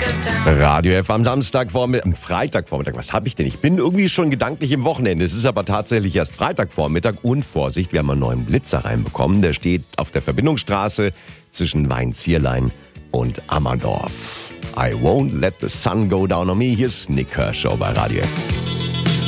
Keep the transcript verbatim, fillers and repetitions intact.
Radio F am Samstagvormittag, am Freitagvormittag, was habe ich denn? Ich bin irgendwie schon gedanklich im Wochenende. Es ist aber tatsächlich erst Freitagvormittag und Vorsicht, wir haben einen neuen Blitzer reinbekommen. Der steht auf der Verbindungsstraße zwischen Weinzierlein und Ammerndorf. I won't let the sun go down on me. Hier ist Nick Kershaw bei Radio F.